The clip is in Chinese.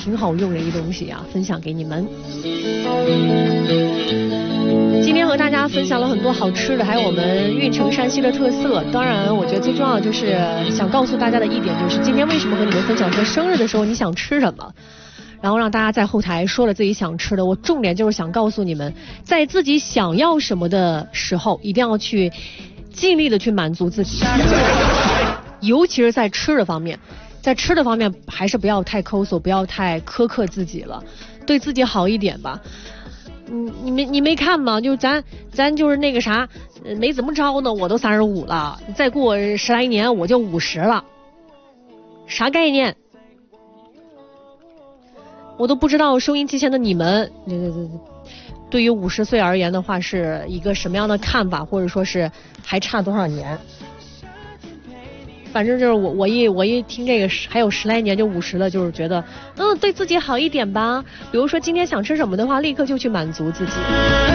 挺好用的一东西啊，分享给你们。今天和大家分享了很多好吃的，还有我们运城山西的特色。当然我觉得最重要的就是想告诉大家的一点，就是今天为什么和你们分享说生日的时候你想吃什么，然后让大家在后台说了自己想吃的。我重点就是想告诉你们，在自己想要什么的时候一定要去尽力的去满足自己，尤其是在吃的方面，在吃的方面还是不要太抠搜，不要太苛刻自己了，对自己好一点吧。你没看吗？就咱就是那个啥，没怎么着呢，我都35了，再过10来年我就50了，啥概念？我都不知道收音机前的你们，对于50岁而言的话是一个什么样的看法，或者说是还差多少年？反正就是我一听这个还有10来年就50了，就是觉得对自己好一点吧。比如说今天想吃什么的话，立刻就去满足自己。